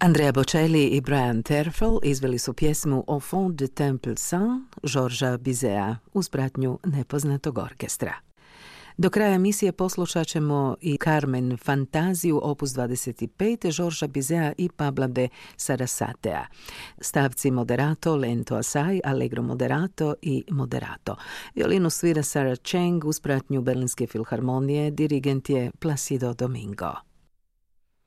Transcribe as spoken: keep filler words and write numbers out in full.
Andrea Bocelli i Brian Terfel izveli su pjesmu Au fond du Temple Saint Georgesa Bizeta uz pratnju nepoznatog orkestra. Do kraja emisije poslušat ćemo i Carmen Fantaziju opus dvadeset pet Georgesa Bizeta i Pabla de Sarasatea. Stavci moderato, lento assai, allegro moderato i moderato. Violinu svira Sarah Cheng uz pratnju Berlinske filharmonije, dirigent je Placido Domingo.